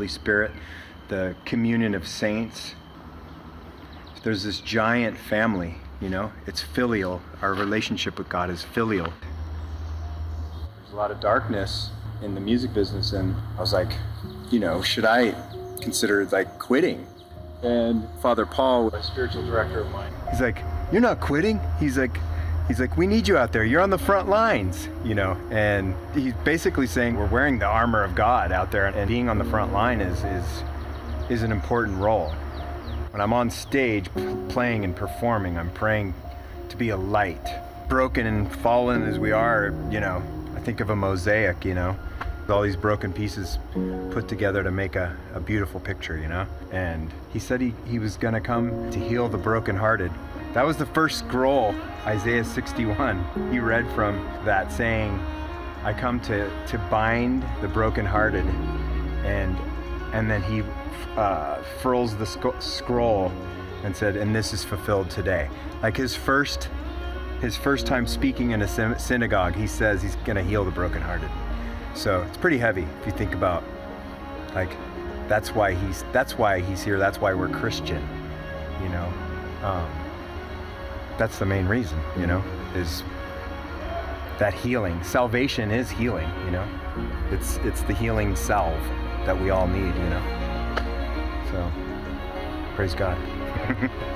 Holy Spirit, the communion of saints. There's this giant family, you know, it's filial. Our relationship with God is filial. There's a lot of darkness in the music business, and I was like, you know, should I consider like quitting? And Father Paul, a spiritual director of mine, he's like, you're not quitting. He's like, we need you out there. You're on the front lines, you know. And he's basically saying we're wearing the armor of God out there, and being on the front line is an important role. When I'm on stage playing and performing, I'm praying to be a light. Broken and fallen as we are, you know, I think of a mosaic, you know, with all these broken pieces put together to make a beautiful picture, you know. And he said he was gonna come to heal the brokenhearted. That was the first scroll, Isaiah 61. He read from that saying, I come to bind the brokenhearted, and then he furls the scroll and said, and this is fulfilled today. Like his first time speaking in a synagogue, he says he's gonna heal the brokenhearted. So it's pretty heavy if you think about, like, that's why he's here. That's why we're Christian, you know. That's the main reason, you know, is that healing. Salvation is healing, you know. It's the healing salve that we all need, you know. So, praise God.